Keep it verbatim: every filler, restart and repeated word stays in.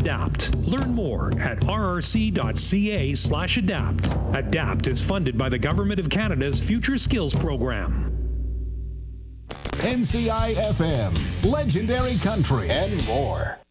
ADAPT. Learn more at rrc.ca slash ADAPT. ADAPT is funded by the Government of Canada's Future Skills Program. N C I F M, Legendary Country, and more.